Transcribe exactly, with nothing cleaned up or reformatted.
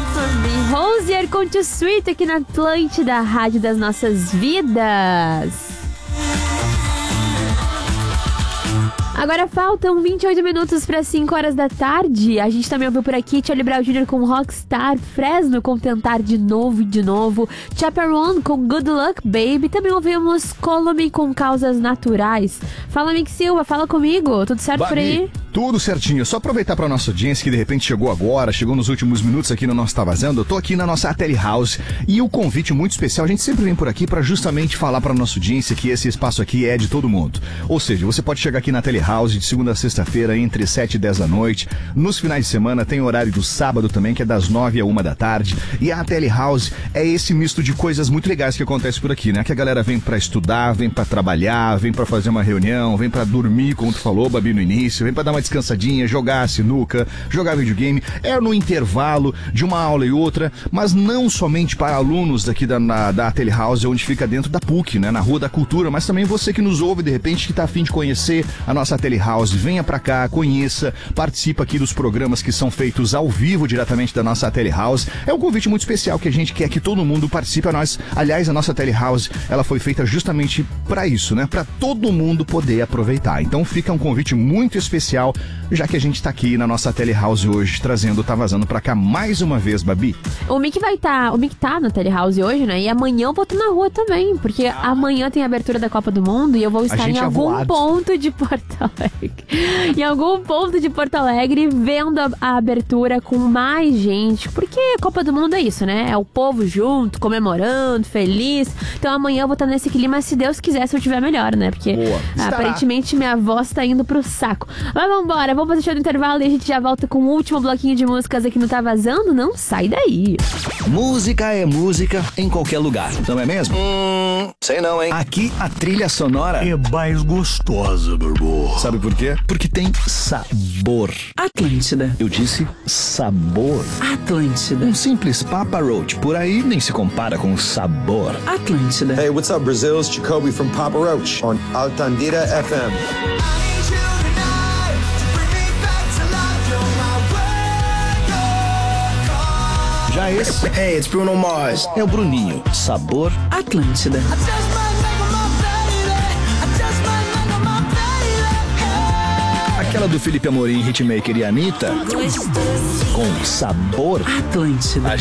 For Me. Rosier com Too Sweet aqui na Atlântida, a rádio das nossas vidas. Agora faltam vinte e oito minutos para cinco horas da tarde. A gente também ouviu por aqui Charlie Brown júnior com Rockstar, Fresno com Tentar de Novo e de Novo, Chaperone com Good Luck Baby. Também ouvimos Colome com Causas Naturais. Fala, Mick Silva, fala comigo. Tudo certo por aí? Tudo certinho. Só aproveitar para nossa audiência que de repente chegou agora, chegou nos últimos minutos aqui no nosso Tá Vazando. Eu tô aqui na nossa Tele House e o convite muito especial. A gente sempre vem por aqui para justamente falar para nossa audiência que esse espaço aqui é de todo mundo. Ou seja, você pode chegar aqui na Tele House de segunda a sexta-feira entre sete e dez da noite. Nos finais de semana tem horário do sábado também, que é das nove à uma da tarde. E a Tele House é esse misto de coisas muito legais que acontece por aqui, né? Que a galera vem para estudar, vem para trabalhar, vem para fazer uma reunião, vem para dormir, como tu falou, Babi, no início, vem para dar uma descansadinha, jogar sinuca, jogar videogame. É no intervalo de uma aula e outra, mas não somente para alunos daqui da, na, da Tele House, onde fica dentro da P U C, né? Na Rua da Cultura, mas também você que nos ouve, de repente, que tá a fim de conhecer a nossa Tele House, venha pra cá, conheça, participa aqui dos programas que são feitos ao vivo diretamente da nossa Tele House. É um convite muito especial que a gente quer que todo mundo participe. A nós, aliás, a nossa Tele House, ela foi feita justamente pra isso, né? Pra todo mundo poder aproveitar. Então fica um convite muito especial, já que a gente tá aqui na nossa Tele House hoje, trazendo Tá Vazando pra cá mais uma vez, Babi. O Mick vai estar, tá, o Mick tá na Tele House hoje, né? E amanhã eu vou estar na rua também, porque ah. amanhã tem a abertura da Copa do Mundo e eu vou estar em algum avoado. ponto de Porto Alegre. Em algum ponto de Porto Alegre, vendo a, a abertura com mais gente, porque a Copa do Mundo é isso, né? É o povo junto, comemorando, feliz. Então amanhã eu vou estar nesse clima, se Deus quiser, se eu tiver melhor, né? Porque Boa. aparentemente minha voz tá indo pro saco. Mas vambora, vamos fazer show do intervalo e a gente já volta com o último bloquinho de músicas aqui no Tá Vazando. Não sai daí. Música é música em qualquer lugar, não é mesmo? Hum, sei não, hein? Aqui a trilha sonora é mais gostosa, meu irmão. Sabe por quê? Porque tem sabor. Atlântida. Eu disse sabor. Atlântida. Um simples Papa Roach por aí nem se compara com sabor. Atlântida. Hey, what's up, Brazil? It's Jacoby from Papa Roach on Altandira F M. Já esse, Hey, it's Bruno Mars. é o Bruninho. Sabor Atlântida. aquela do Felipe Amorim, Hitmaker e Anitta. Com sabor Atlântida. A